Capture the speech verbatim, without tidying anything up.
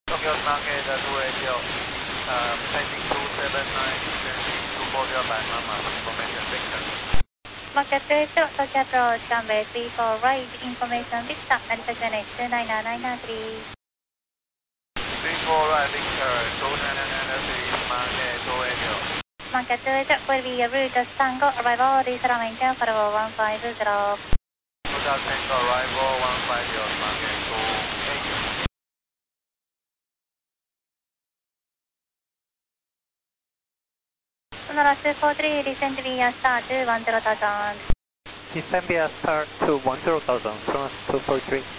Tokyo Market two eighty, uh, passing two seven nine, descending two four zero by Mama, information Victor. Market two eighty, Tokyo approach, runway three four right, information Victor, Narita Janet two nine nine nine three. three four right, Victor, two nine nine three, Market two eighty. Market two eighty, will be a route Tango, arrival, this runway Delta one five zero. Delta Tango, arrival one five zero, Market two eighty. Sonora two four three, descend via star two one zero thousand. Descend via star two one zero thousand, Sonora two four three.